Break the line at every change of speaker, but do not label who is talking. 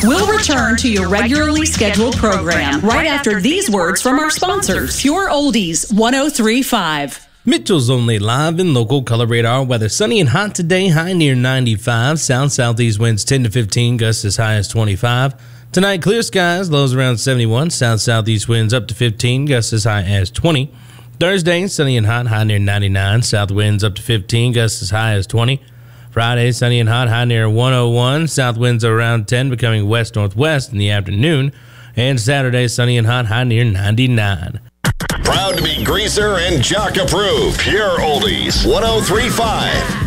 We'll return to your regularly scheduled program right after these words from our sponsors. Pure Oldies 103.5.
Mitchell's Only live and local color radar weather. Sunny and hot today, high near 95. South-southeast winds 10 to 15, gusts as high as 25. Tonight, clear skies, lows around 71. South-southeast winds up to 15, gusts as high as 20. Thursday, sunny and hot, high near 99. South winds up to 15, gusts as high as 20. Friday, sunny and hot, high near 101. South winds around 10, becoming west-northwest in the afternoon. And Saturday, sunny and hot, high near 99.
Proud to be Greaser and Jock approved. Pure Oldies 103.5.